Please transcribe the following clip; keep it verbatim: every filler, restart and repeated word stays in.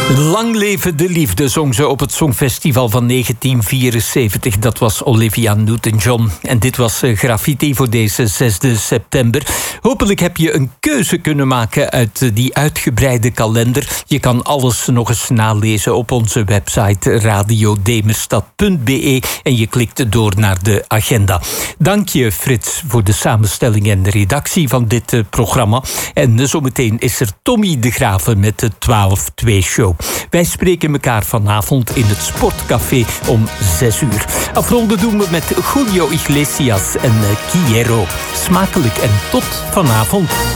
Lang leven de liefde, zong ze op het Songfestival van negentien vierenzeventig. Dat was Olivia Newton-John. En dit was Graffiti voor deze zesde september. Hopelijk heb je een keuze kunnen maken uit die uitgebreide kalender. Je kan alles nog eens nalezen op onze website radio demestad punt b e en je klikt door naar de agenda. Dank je, Frits, voor de samenstelling en de redactie van dit uh, programma. En zometeen is er Tommy de Graven met de twaalf twee show. Wij spreken elkaar vanavond in het Sportcafé om zes uur. Afronden doen we met Julio Iglesias en uh, Quiero. Smakelijk en tot vanavond.